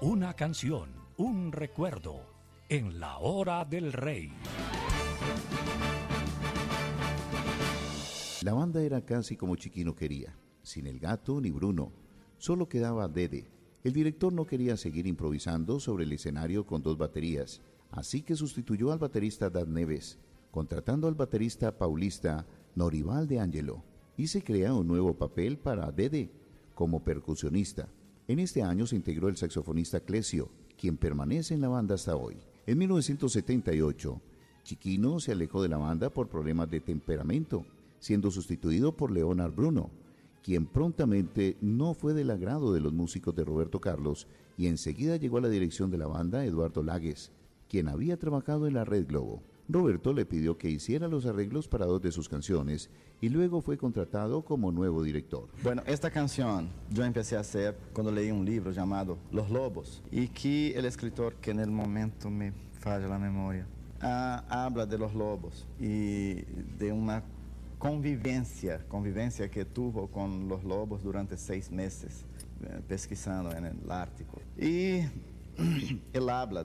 Una canción, un recuerdo, en la hora del rey. La banda era casi como Chiquino quería, sin el gato ni Bruno, solo quedaba Dede. El director no quería seguir improvisando sobre el escenario con dos baterías, así que sustituyó al baterista Dad Neves, contratando al baterista paulista Norival de Angelo, y se crea un nuevo papel para Dede, como percusionista. En este año se integró el saxofonista Clesio, quien permanece en la banda hasta hoy. En 1978, Chiquino se alejó de la banda por problemas de temperamento, siendo sustituido por Leonard Bruno, quien prontamente no fue del agrado de los músicos de Roberto Carlos y enseguida llegó a la dirección de la banda Eduardo Lagues, quien había trabajado en la Red Globo. Roberto le pidió que hiciera los arreglos para dos de sus canciones y luego fue contratado como nuevo director. Bueno, esta canción yo empecé a hacer cuando leí un libro llamado Los Lobos y que el escritor, que en el momento me falla la memoria, habla de los lobos y de una convivencia que tuvo con los lobos durante 6 meses pesquisando en el Ártico. Y él habla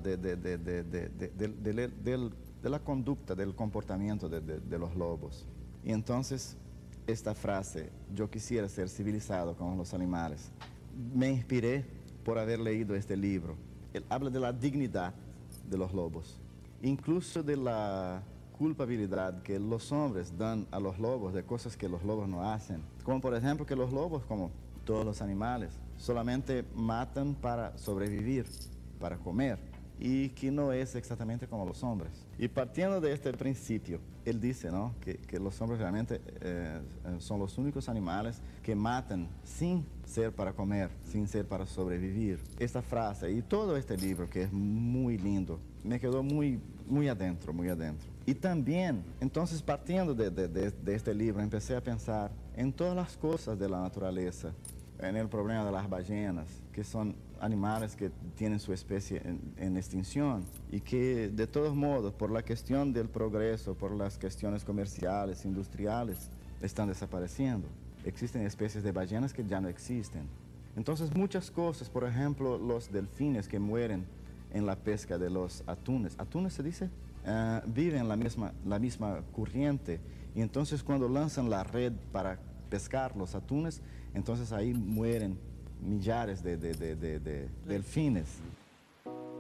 de la conducta, del comportamiento de los lobos. Y entonces esta frase, yo quisiera ser civilizado como los animales, me inspiré por haber leído este libro. Él habla de la dignidad de los lobos, incluso de la culpabilidad que los hombres dan a los lobos de cosas que los lobos no hacen. Como por ejemplo que los lobos, como todos los animales, solamente matan para sobrevivir, para comer, y que no es exactamente como los hombres. Y partiendo de este principio, él dice, ¿no?, que los hombres realmente son los únicos animales que matan sin ser para comer, sin ser para sobrevivir. Esta frase y todo este libro, que es muy lindo, me quedó muy adentro, muy adentro. Y también, entonces partiendo de este libro, empecé a pensar en todas las cosas de la naturaleza, en el problema de las ballenas, que son animales que tienen su especie en extinción y que de todos modos, por la cuestión del progreso, por las cuestiones comerciales, industriales, están desapareciendo. Existen especies de ballenas que ya no existen. Entonces muchas cosas, por ejemplo, los delfines que mueren en la pesca de los atunes. ¿Atunes se dice? Viven en la misma corriente y entonces cuando lanzan la red para pescar los atunes, entonces ahí mueren millares de delfines.